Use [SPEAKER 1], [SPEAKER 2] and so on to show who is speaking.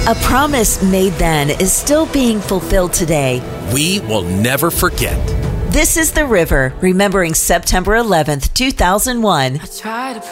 [SPEAKER 1] A promise made then is still being fulfilled today.
[SPEAKER 2] We will never forget.
[SPEAKER 1] This is The River, remembering September 11th, 2001.
[SPEAKER 3] I try to